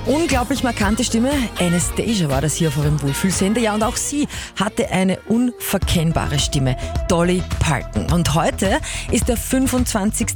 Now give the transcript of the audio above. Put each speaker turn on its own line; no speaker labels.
Unglaublich markante Stimme. Anastacia war das hier vor dem Wohlfühlsender. Ja, und auch sie hatte eine unverkennbare Stimme. Dolly Parton. Und heute ist der 25.